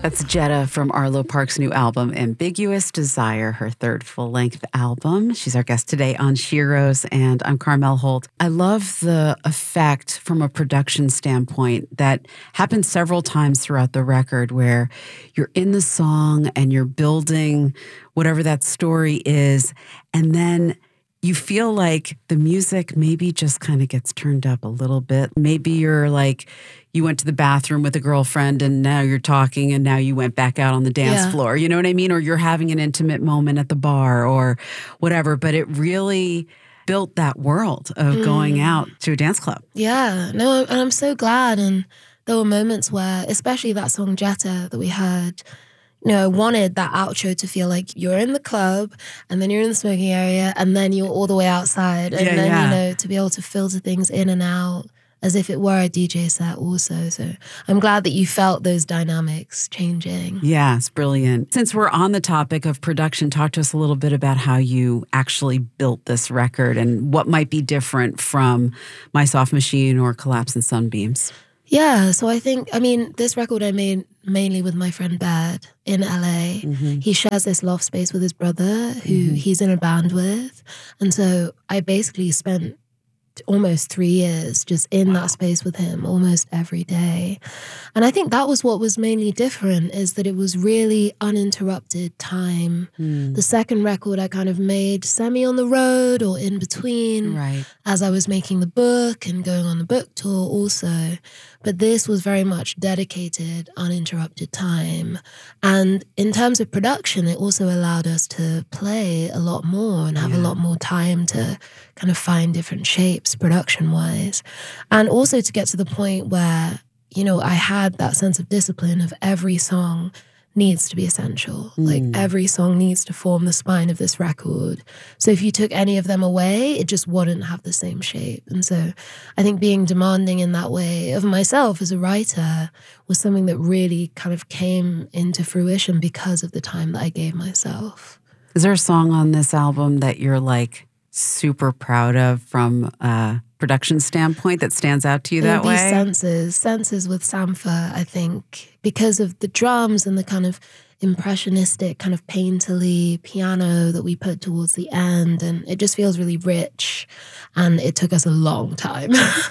That's Jetta from Arlo Parks' new album, Ambiguous Desire, her third full-length album. She's our guest today on Sheroes, and I'm Carmel Holt. I love the effect from a production standpoint that happens several times throughout the record where you're in the song and you're building whatever that story is, and then you feel like the music maybe just kind of gets turned up a little bit. Maybe you're like, you went to the bathroom with a girlfriend and now you're talking and now you went back out on the dance floor. You know what I mean? Or you're having an intimate moment at the bar or whatever. But it really built that world of going out to a dance club. Yeah. No, and I'm so glad. And there were moments where, especially that song Jetta that we heard, I wanted that outro to feel like you're in the club and then you're in the smoking area and then you're all the way outside. And then, to be able to filter things in and out as if it were a DJ set also. So I'm glad that you felt those dynamics changing. Yeah, it's brilliant. Since we're on the topic of production, talk to us a little bit about how you actually built this record and what might be different from My Soft Machine or Collapse and Sunbeams. Yeah, so this record I made mainly with my friend Bad in LA. Mm-hmm. He shares this loft space with his brother who he's in a band with. And so I basically spent almost 3 years just in that space with him almost every day. And I think that was what was mainly different, is that it was really uninterrupted time. The second record I kind of made semi on the road or in between as I was making the book and going on the book tour also. But this was very much dedicated, uninterrupted time. And in terms of production, it also allowed us to play a lot more and have a lot more time to kind of find different shapes production-wise. And also to get to the point where, I had that sense of discipline of every song needs to be essential. Like every song needs to form the spine of this record. So if you took any of them away, it just wouldn't have the same shape. And so I think being demanding in that way of myself as a writer was something that really kind of came into fruition because of the time that I gave myself. Is there a song on this album that you're like super proud of from a production standpoint that stands out to you that way? Senses with Sampha, I think, because of the drums and the kind of impressionistic kind of painterly piano that we put towards the end, and it just feels really rich. And it took us a long time.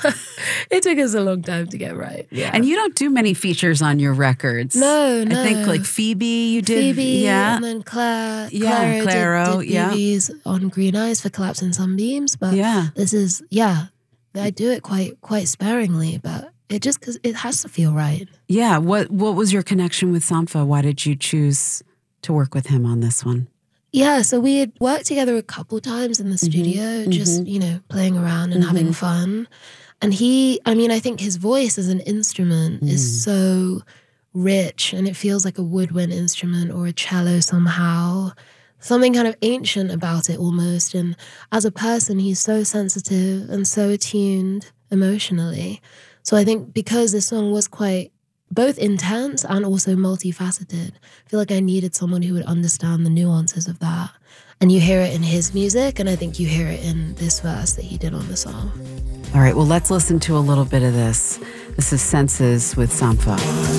It took us a long time to get right. Yeah. And you don't do many features on your records. No. I think like Phoebe, you did. And then Clairo did Phoebe's on Green Eyes for Collapse and Sunbeams. But this is, I do it quite sparingly, but it just, because it has to feel right. Yeah. What was your connection with Sampha? Why did you choose to work with him on this one? Yeah, so we had worked together a couple times in the studio, just, playing around and having fun. And I think his voice as an instrument is so rich, and it feels like a woodwind instrument or a cello somehow. Something kind of ancient about it almost. And as a person, he's so sensitive and so attuned emotionally. So I think because this song was quite both intense and also multifaceted, I feel like I needed someone who would understand the nuances of that. And you hear it in his music, and I think you hear it in this verse that he did on the song. All right, well, let's listen to a little bit of this. This is Senses with Sampha.